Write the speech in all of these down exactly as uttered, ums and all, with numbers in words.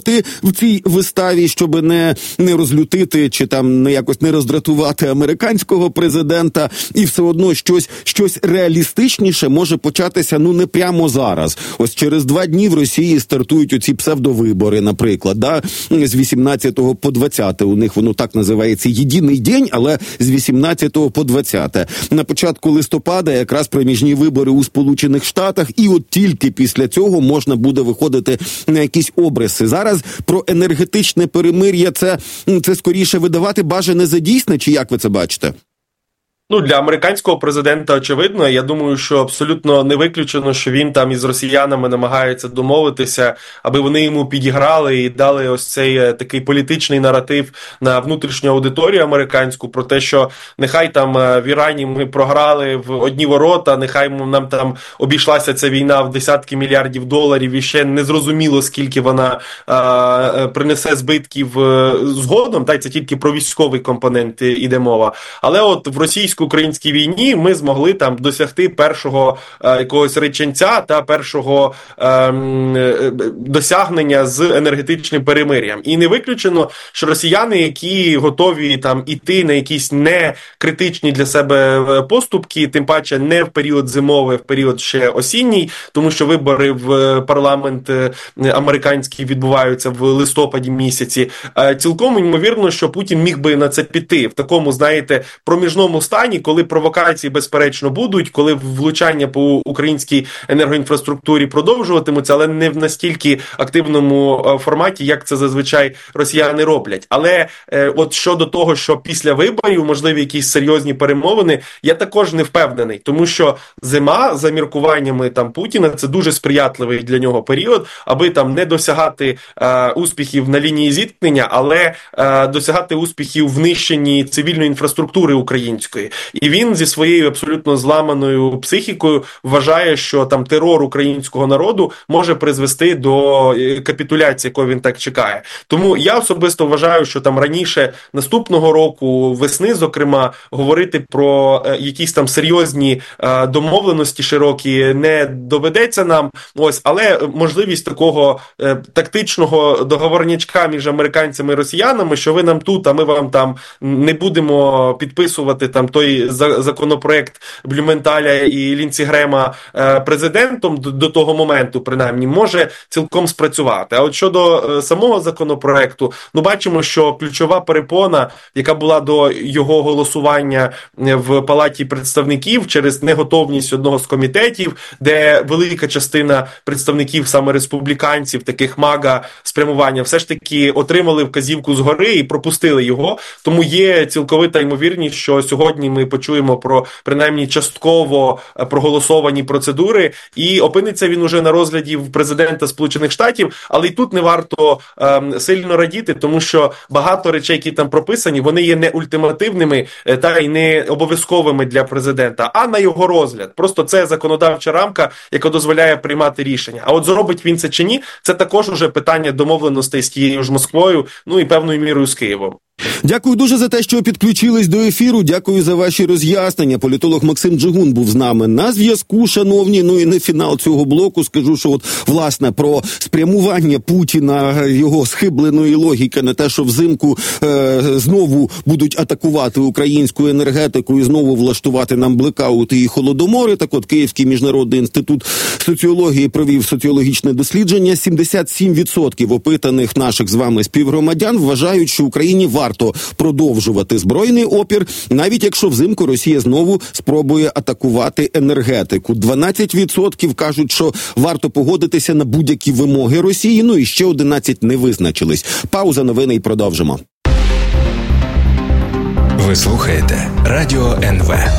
допомогти в цій виставі, щоб не, не розлютити чи там не якось не роздратувати американського президента, і все одно щось, щось реалістичніше може початися, ну, не прямо зараз. Ось через два дні в Росії стартують оці псевдовибори, наприклад, да? З вісімнадцятого по двадцяте. У них воно так називається «Єдиний день», але з вісімнадцятого по двадцяте. На початку листопада якраз проміжні вибори у Сполучених Штатах, і от тільки після цього можна буде виходити на якісь обриси. Зараз про енергетичне перемир'я це, це скоріше видавати бажане за дійсне, чи як ви це бачите? Ну, для американського президента очевидно. Я думаю, що абсолютно не виключено, що він там із росіянами намагається домовитися, аби вони йому підіграли і дали ось цей такий політичний наратив на внутрішню аудиторію американську про те, що нехай там в Ірані ми програли в одні ворота, нехай нам там обійшлася ця війна в десятки мільярдів доларів і ще не зрозуміло, скільки вона а, принесе збитків згодом. Та й це тільки про військовий компонент іде мова. Але от в російській українській війні ми змогли там досягти першого е, якогось реченця та першого е, досягнення з енергетичним перемир'ям. І не виключено, що росіяни, які готові там іти на якісь не критичні для себе поступки, тим паче не в період зимовий, в період ще осінній, тому що вибори в парламент американський відбуваються в листопаді місяці, е, цілком ймовірно, що Путін міг би на це піти в такому, знаєте, проміжному стані, коли провокації, безперечно, будуть, коли влучання по українській енергоінфраструктурі продовжуватимуться, але не в настільки активному форматі, як це зазвичай росіяни роблять. Але е, от щодо того, що після виборів можливі якісь серйозні перемовини, я також не впевнений, тому що зима, за міркуваннями там Путіна, це дуже сприятливий для нього період, аби там не досягати е, успіхів на лінії зіткнення, але е, досягати успіхів в нищенні цивільної інфраструктури української. І він зі своєю абсолютно зламаною психікою вважає, що там терор українського народу може призвести до капітуляції, якої він так чекає. Тому я особисто вважаю, що там раніше наступного року, весни, зокрема, говорити про е, якісь там серйозні е, домовленості широкі не доведеться нам. Ось, але можливість такого е, тактичного договорнячка між американцями і росіянами, що ви нам тут, а ми вам там не будемо підписувати там той законопроект Блюменталя і Лінсі Грема президентом до того моменту, принаймні, може цілком спрацювати. А от щодо самого законопроекту, ну бачимо, що ключова перепона, яка була до його голосування в Палаті представників через неготовність одного з комітетів, де велика частина представників саме республіканців, таких мага спрямування, все ж таки отримали вказівку згори і пропустили його. Тому є цілковита ймовірність, що сьогодні ми почуємо про, принаймні, частково проголосовані процедури, і опиниться він уже на розгляді в президента Сполучених Штатів, але і тут не варто ем, сильно радіти, тому що багато речей, які там прописані, вони є не ультимативними та й не обов'язковими для президента, а на його розгляд. Просто це законодавча рамка, яка дозволяє приймати рішення. А от зробить він це чи ні, це також уже питання домовленостей з тією ж Москвою, ну і певною мірою з Києвом. Дякую дуже за те, що підключились до ефіру. Дякую за ваші роз'яснення. Політолог Максим Джигун був з нами на зв'язку, шановні. Ну і на фінал цього блоку скажу, що от, власне, про спрямування Путіна, його схибленої логіки на те, що взимку е, знову будуть атакувати українську енергетику і знову влаштувати нам блекаути і холодомори. Так от, Київський міжнародний інститут соціології провів соціологічне дослідження. сімдесят сім відсотків опитаних наших з вами співгромадян вважають, що Україні варто варто продовжувати збройний опір, навіть якщо взимку Росія знову спробує атакувати енергетику. дванадцять відсотків кажуть, що варто погодитися на будь-які вимоги Росії, ну і ще одинадцять не визначились. Пауза, новини і продовжимо. Ви слухаєте Радіо ен ве.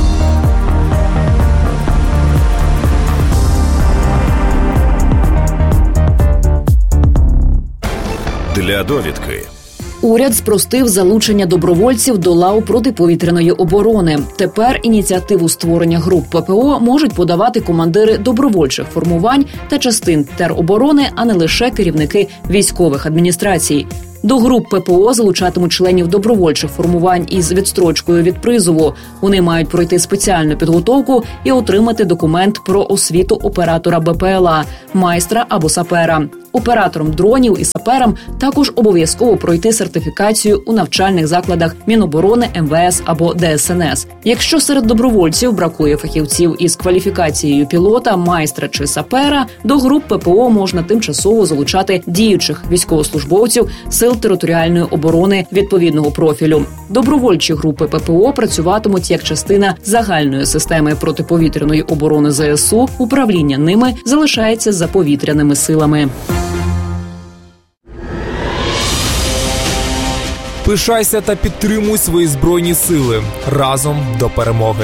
Для довідки. Уряд спростив залучення добровольців до лав протиповітряної оборони. Тепер ініціативу створення груп ППО можуть подавати командири добровольчих формувань та частин тероборони, а не лише керівники військових адміністрацій. До груп ППО залучатимуть членів добровольчих формувань із відстрочкою від призову. Вони мають пройти спеціальну підготовку і отримати документ про освіту оператора БПЛА, майстра або сапера. Операторам дронів і саперам також обов'язково пройти сертифікацію у навчальних закладах Міноборони, ем ве ес або де ес ен ес. Якщо серед добровольців бракує фахівців із кваліфікацією пілота, майстра чи сапера, до груп ППО можна тимчасово залучати діючих військовослужбовців Сил територіальної оборони відповідного профілю. Добровольчі групи ППО працюватимуть як частина загальної системи протиповітряної оборони зе ес у, управління ними залишається за повітряними силами. Пишайся та підтримуй свої Збройні сили. Разом до перемоги.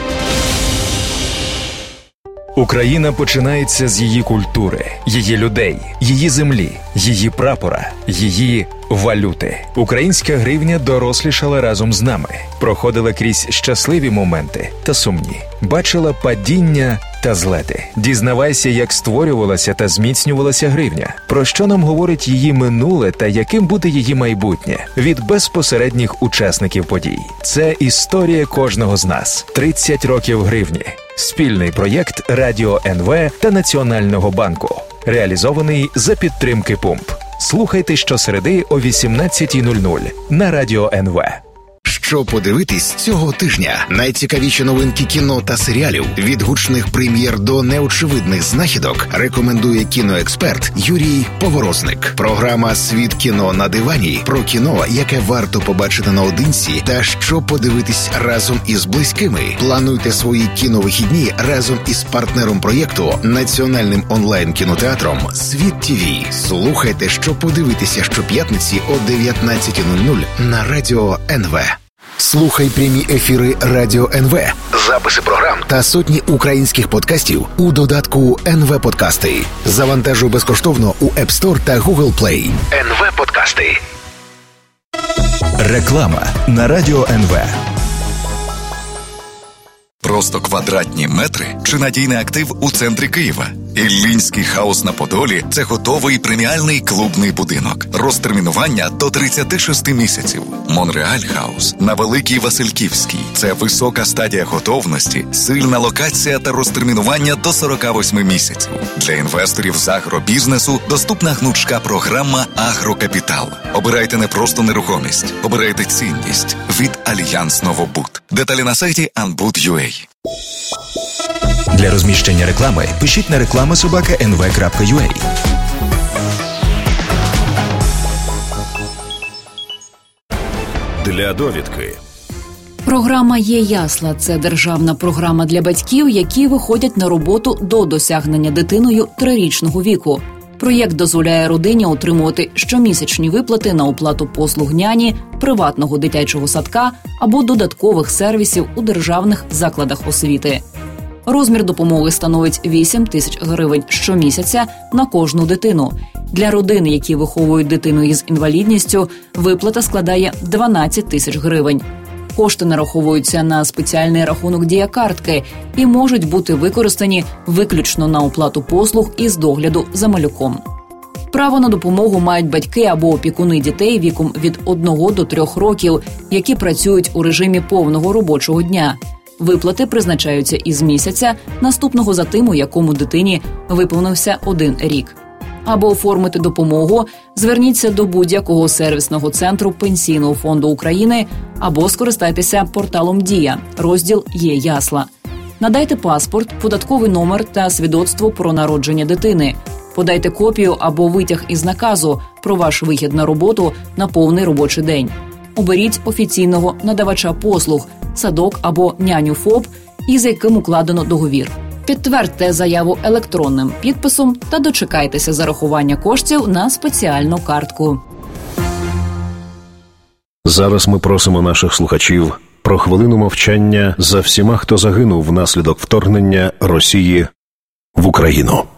Україна починається з її культури, її людей, її землі, її прапора, її валюти. Українська гривня дорослішала разом з нами, проходила крізь щасливі моменти та сумні, бачила падіння та злети. Дізнавайся, як створювалася та зміцнювалася гривня, про що нам говорить її минуле та яким буде її майбутнє від безпосередніх учасників подій. Це історія кожного з нас. тридцять років гривні. Спільний проєкт Радіо ен ве та Національного банку. Реалізований за підтримки Пумп. Слухайте щосереди о вісімнадцятій нуль нуль на Радіо ен ве. Що подивитись цього тижня? Найцікавіші новинки кіно та серіалів від гучних прем'єр до неочевидних знахідок рекомендує кіноексперт Юрій Поворозник. Програма «Світ кіно на дивані» про кіно, яке варто побачити наодинці та що подивитись разом із близькими. Плануйте свої кіновихідні разом із партнером проєкту Національним онлайн-кінотеатром «Світ ТІВІ». Слухайте, що подивитися щоп'ятниці о дев'ятнадцятій нуль нуль на Радіо ен ве. Слухай прямі ефіри Радіо ен ве, записи програм та сотні українських подкастів у додатку ен ве Подкасти. Завантажуй безкоштовно у App Store та Google Play. ен ве Подкасти. Реклама на Радіо ен ве. Просто квадратні метри чи надійний актив у центрі Києва? Іллінський хаус на Подолі – це готовий преміальний клубний будинок. Розтермінування до тридцяти шести місяців. Монреаль хаус на Великій Васильківській – це висока стадія готовності, сильна локація та розтермінування до сорока восьми місяців. Для інвесторів з агробізнесу доступна гнучка програма «Агрокапітал». Обирайте не просто нерухомість, обирайте цінність від Альянс Новобуд. Деталі на сайті анбуд крапка ю а. Для розміщення реклами пишіть на реклама собака ен ве крапка ю а. Для довідки. Програма «Є ясла» – це державна програма для батьків, які виходять на роботу до досягнення дитиною трирічного віку. Проєкт дозволяє родині отримувати щомісячні виплати на оплату послуг няні, приватного дитячого садка або додаткових сервісів у державних закладах освіти. Розмір допомоги становить вісім тисяч гривень щомісяця на кожну дитину. Для родин, які виховують дитину із інвалідністю, виплата складає дванадцять тисяч гривень. Кошти нараховуються на спеціальний рахунок дія-картки і можуть бути використані виключно на оплату послуг із догляду за малюком. Право на допомогу мають батьки або опікуни дітей віком від одного до трьох років, які працюють у режимі повного робочого дня. Виплати призначаються із місяця, наступного за тим, у якому дитині виповнився один рік. Аби оформити допомогу, зверніться до будь-якого сервісного центру Пенсійного фонду України або скористайтеся порталом «Дія», розділ «Є ясла». Надайте паспорт, податковий номер та свідоцтво про народження дитини. Подайте копію або витяг із наказу про ваш вихід на роботу на повний робочий день. Оберіть офіційного надавача послуг, садок або няню ФОП, із яким укладено договір. Підтвердьте заяву електронним підписом та дочекайтеся зарахування коштів на спеціальну картку. Зараз ми просимо наших слухачів про хвилину мовчання за всіма, хто загинув внаслідок вторгнення Росії в Україну.